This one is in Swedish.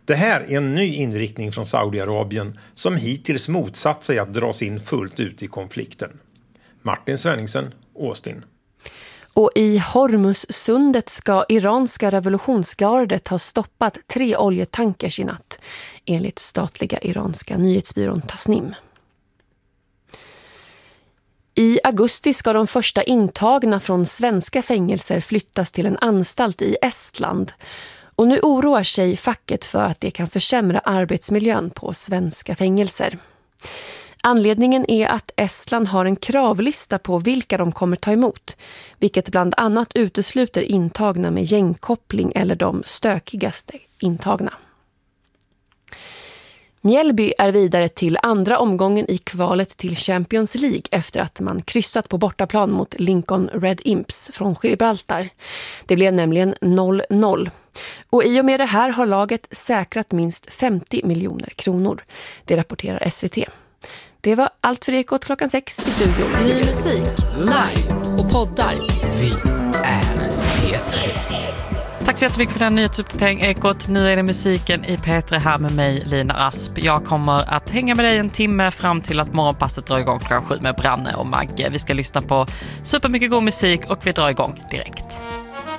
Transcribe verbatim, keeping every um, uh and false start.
Det här är en ny inriktning från Saudiarabien som hittills motsatt sig att dras in fullt ut i konflikten. Martin Svenningsen, Austin. Och i Hormuzsundet ska iranska revolutionsgardet ha stoppat tre oljetankers i natt, enligt statliga iranska nyhetsbyrån Tasnim. I augusti ska de första intagna från svenska fängelser flyttas till en anstalt i Estland. Och nu oroar sig facket för att det kan försämra arbetsmiljön på svenska fängelser. Anledningen är att Estland har en kravlista på vilka de kommer ta emot, vilket bland annat utesluter intagna med gängkoppling eller de stökigaste intagna. Mjällby är vidare till andra omgången i kvalet till Champions League efter att man kryssat på bortaplan mot Lincoln Red Imps från Gibraltar. Det blev nämligen noll noll. Och i och med det här har laget säkrat minst femtio miljoner kronor. Det rapporterar S V T. Det var allt för Ekot klockan sex i studion. Ny musik, live och poddar. Vi är P tre. Tack så jättemycket för den nyhetsuppdatering, Ekot. Nu är det musiken i P tre här med mig, Lina Asp. Jag kommer att hänga med dig en timme fram till att morgonpasset drar igång klockan sju med Branne och Magge. Vi ska lyssna på supermycket god musik och vi drar igång direkt.